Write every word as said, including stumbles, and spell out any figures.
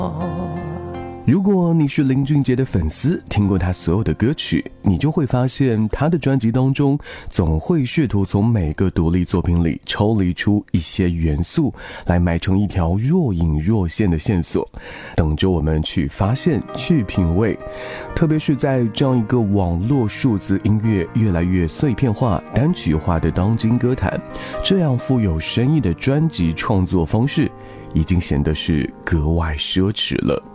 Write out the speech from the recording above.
如果你是林俊杰的粉丝，听过他所有的歌曲，你就会发现他的专辑当中总会试图从每个独立作品里抽离出一些元素，来埋成一条若隐若现的线索，等着我们去发现去品味。特别是在这样一个网络数字音乐越来越碎片化单曲化的当今歌坛，这样富有深意的专辑创作方式已经显得是格外奢侈了。